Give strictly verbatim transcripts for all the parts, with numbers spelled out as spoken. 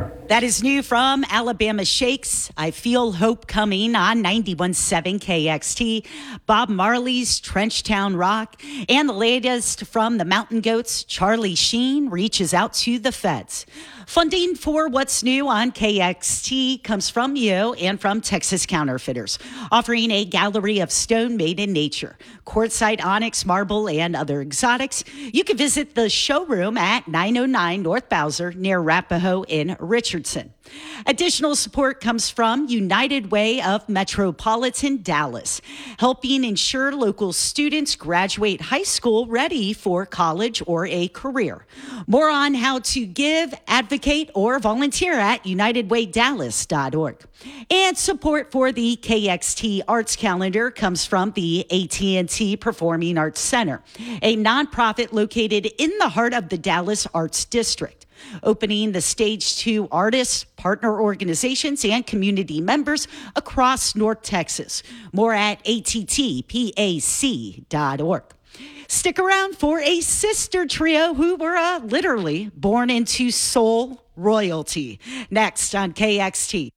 That is new from Alabama Shakes. I Feel Hope Coming on ninety-one point seven K X T. Bob Marley's Trenchtown Rock. And the latest from the Mountain Goats, Charlie Sheen reaches out to the feds. Funding for What's New on K X T comes from you and from Texas Counterfeiters, offering a gallery of stone made in nature, quartzite, onyx, marble, and other exotics. You can visit the showroom at nine oh nine North Bowser near Arapahoe in Richardson. Additional support comes from United Way of Metropolitan Dallas, helping ensure local students graduate high school ready for college or a career. More on how to give, advocate, or volunteer at united way dallas dot org. And support for the K X T Arts Calendar comes from the A T and T Performing Arts Center, a nonprofit located in the heart of the Dallas Arts District, opening the stage to artists, partner organizations, and community members across North Texas. More at A T T pac dot org. Stick around for a sister trio who were uh, literally born into soul royalty. Next on K X T.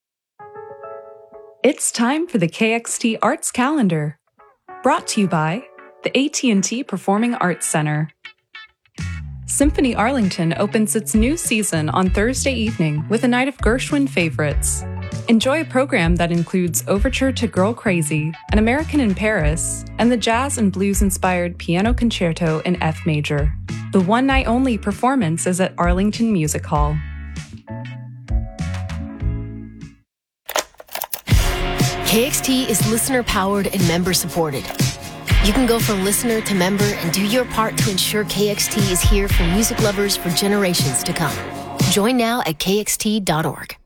It's time for the K X T Arts Calendar, brought to you by the A T and T Performing Arts Center. Symphony Arlington opens its new season on Thursday evening with a night of Gershwin favorites. Enjoy a program that includes Overture to Girl Crazy, An American in Paris, and the jazz and blues-inspired Piano Concerto in F major. The one-night-only performance is at Arlington Music Hall. K X T is listener-powered and member-supported. You can go from listener to member and do your part to ensure K X T is here for music lovers for generations to come. Join now at K X T dot org.